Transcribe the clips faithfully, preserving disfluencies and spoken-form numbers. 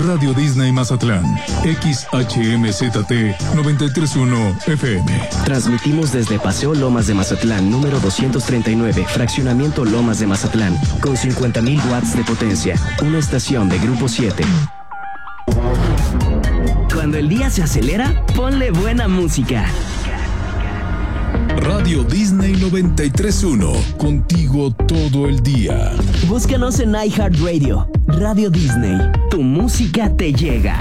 Radio Disney Mazatlán, X H M Z T noventa y tres punto uno F M. Transmitimos desde Paseo Lomas de Mazatlán, número doscientos treinta y nueve, Fraccionamiento Lomas de Mazatlán, con cincuenta mil watts de potencia, una estación de Grupo siete. Cuando el día se acelera, ponle buena música. Radio Disney noventa y tres punto uno, contigo todo el día. Búscanos en iHeartRadio. Radio Disney, tu música te llega.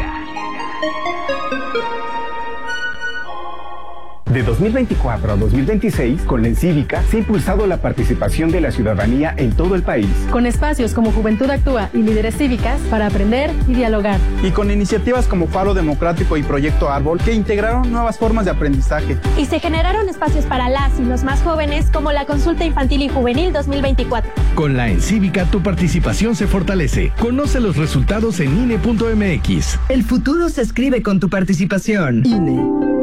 De dos mil veinticuatro a dos mil veintiséis, con la Encívica, se ha impulsado la participación de la ciudadanía en todo el país. Con espacios como Juventud Actúa y Líderes Cívicas para aprender y dialogar. Y con iniciativas como Faro Democrático y Proyecto Árbol, que integraron nuevas formas de aprendizaje. Y se generaron espacios para las y los más jóvenes, como la Consulta Infantil y Juvenil dos mil veinticuatro. Con la Encívica, tu participación se fortalece. Conoce los resultados en I N E punto M X. El futuro se escribe con tu participación. I N E.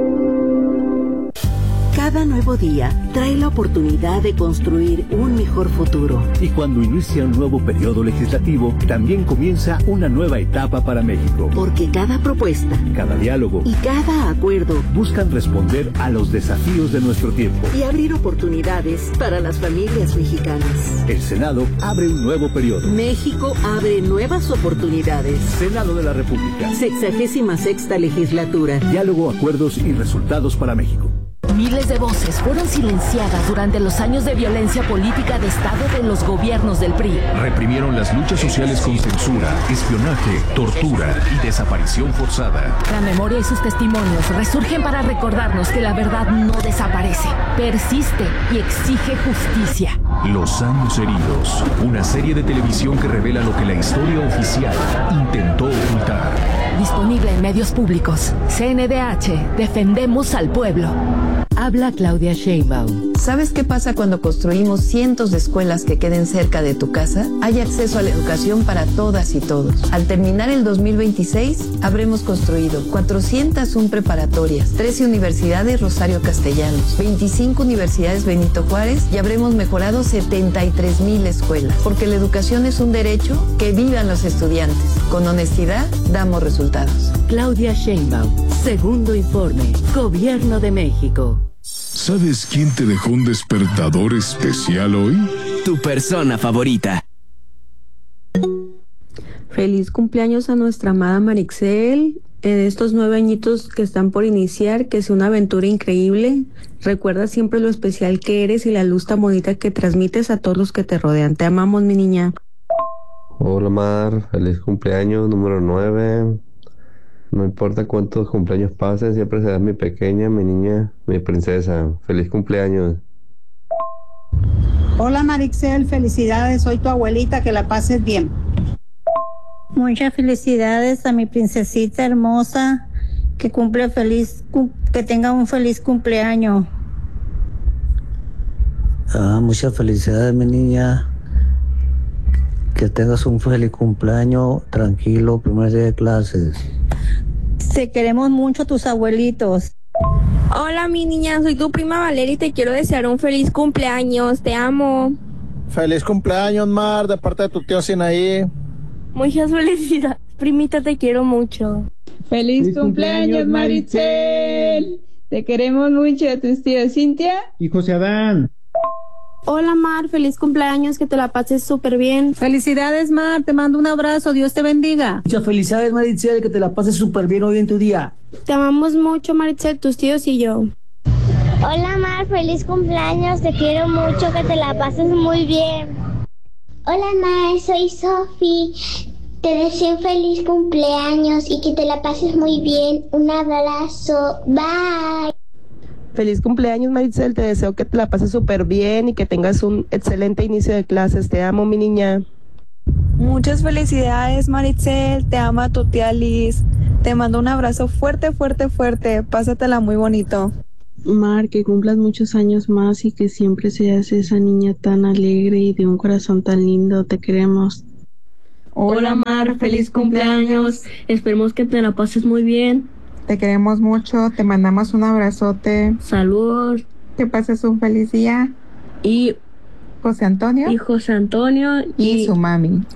Cada nuevo día trae la oportunidad de construir un mejor futuro. Y cuando inicia un nuevo periodo legislativo, también comienza una nueva etapa para México. Porque cada propuesta, cada diálogo y cada acuerdo buscan responder a los desafíos de nuestro tiempo y abrir oportunidades para las familias mexicanas. El Senado abre un nuevo periodo. México abre nuevas oportunidades. Senado de la República. Sexagésima sexta legislatura. Diálogo, acuerdos y resultados para México. Miles de voces fueron silenciadas durante los años de violencia política de Estado de los gobiernos del P R I. Reprimieron las luchas sociales con censura, espionaje, tortura y desaparición forzada. La memoria y sus testimonios resurgen para recordarnos que la verdad no desaparece, persiste y exige justicia. Los años heridos, una serie de televisión que revela lo que la historia oficial intentó ocultar. Disponible en medios públicos. C N D H, defendemos al pueblo. Habla Claudia Sheinbaum. ¿Sabes qué pasa cuando construimos cientos de escuelas que queden cerca de tu casa? Hay acceso a la educación para todas y todos. Al terminar el dos mil veintiséis, habremos construido cuatrocientas una preparatorias, trece universidades Rosario Castellanos, veinticinco universidades Benito Juárez y habremos mejorado setenta y tres mil escuelas. Porque la educación es un derecho, que vivan los estudiantes. Con honestidad, damos resultados. Claudia Sheinbaum, segundo informe, Gobierno de México. ¿Sabes quién te dejó un despertador especial hoy? Tu persona favorita. Feliz cumpleaños a nuestra amada Marixel. En estos nueve añitos que están por iniciar, que sea una aventura increíble. Recuerda siempre lo especial que eres y la luz tan bonita que transmites a todos los que te rodean. Te amamos, mi niña. Hola, Mar. Feliz cumpleaños número nueve. No importa cuántos cumpleaños pasen, siempre serás mi pequeña, mi niña, mi princesa. Feliz cumpleaños. Hola, Marixel, felicidades, soy tu abuelita, que la pases bien. Muchas felicidades a mi princesita hermosa, que cumple feliz, que tenga un feliz cumpleaños. Ah, muchas felicidades, mi niña. Que tengas un feliz cumpleaños, tranquilo, primer día de clases. Te queremos mucho, tus abuelitos. Hola, mi niña, soy tu prima Valeria y te quiero desear un feliz cumpleaños, te amo. Feliz cumpleaños, Mar, de parte de tu tío Sinaí. Muchas felicidades, primita, te quiero mucho. Feliz, feliz cumpleaños, Maricel. Te queremos mucho, a tus tíos Cintia y José Adán. Hola, Mar, feliz cumpleaños, que te la pases súper bien. Felicidades, Mar, te mando un abrazo, Dios te bendiga. Muchas felicidades, Maritzel, que te la pases súper bien hoy en tu día. Te amamos mucho, Maritzel, tus tíos y yo. Hola, Mar, feliz cumpleaños, te quiero mucho, que te la pases muy bien. Hola, Mar, soy Sofi, te deseo un feliz cumpleaños y que te la pases muy bien. Un abrazo, bye. Feliz cumpleaños, Maritzel, te deseo que te la pases súper bien y que tengas un excelente inicio de clases. Te amo, mi niña. Muchas felicidades, Maritzel, te ama tu tía Liz. Te mando un abrazo fuerte, fuerte, fuerte. Pásatela muy bonito. Mar, que cumplas muchos años más y que siempre seas esa niña tan alegre y de un corazón tan lindo. Te queremos. Hola, Mar, feliz cumpleaños. Esperemos que te la pases muy bien. Te queremos mucho, te mandamos un abrazote. Saludos. Que pases un feliz día. Y José Antonio. Y José Antonio. Y, y su mami.